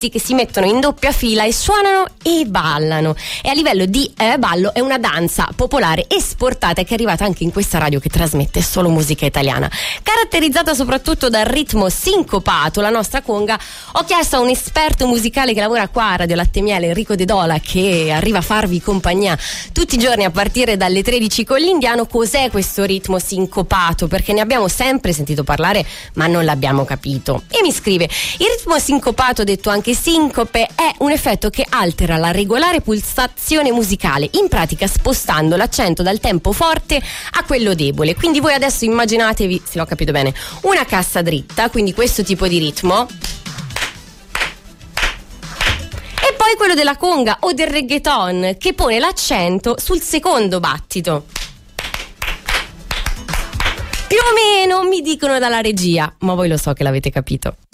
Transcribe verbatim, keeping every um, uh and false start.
che si mettono in doppia fila e suonano e ballano, e a livello di eh, ballo è una danza popolare esportata che è arrivata anche in questa radio che trasmette solo musica italiana, caratterizzata soprattutto dal ritmo sincopato. La nostra conga, ho chiesto a un esperto musicale che lavora qua a Radio Latte Miele, Enrico De Dola, che arriva a farvi compagnia tutti i giorni a partire dalle tredici con l'Indiano, cos'è questo ritmo sincopato, perché ne abbiamo sempre sentito parlare ma non l'abbiamo capito. E mi scrive: il ritmo sincopato, detto anche sincope, è un effetto che altera la regolare pulsazione musicale, in pratica spostando l'accento dal tempo forte a quello debole. Quindi voi adesso immaginatevi, se l'ho capito bene, una cassa dritta, quindi questo tipo di ritmo, e poi quello della conga o del reggaeton che pone l'accento sul secondo battito. Più o meno, mi dicono dalla regia, ma voi lo so che l'avete capito.